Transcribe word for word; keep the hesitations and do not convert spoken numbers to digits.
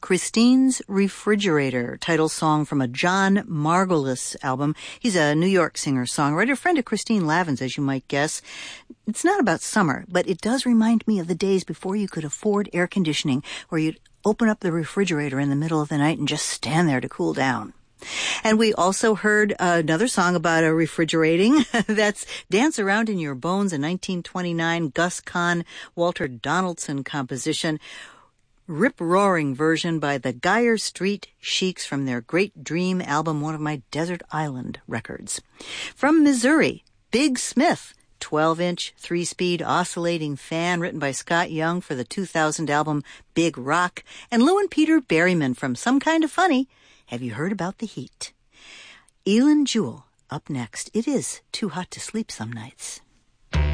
Christine's Refrigerator, title song from a John Margolis album. He's a New York singer-songwriter, friend of Christine Lavin's, as you might guess. It's not about summer, but it does remind me of the days before you could afford air conditioning, where you'd open up the refrigerator in the middle of the night and just stand there to cool down. And we also heard another song about a refrigerating. That's Dance Around in Your Bones, a nineteen twenty-nine Gus Kahn, Walter Donaldson composition. Rip-roaring version by the Geyer Street Sheiks from their Great Dream album, one of my Desert Island records. From Missouri, Big Smith, twelve-inch, three-speed oscillating fan written by Scott Young for the two thousand album Big Rock. And Lou and Peter Berryman from Some Kind of Funny, Have You Heard About the Heat? Elin Jewell up next. It is too hot to sleep some nights.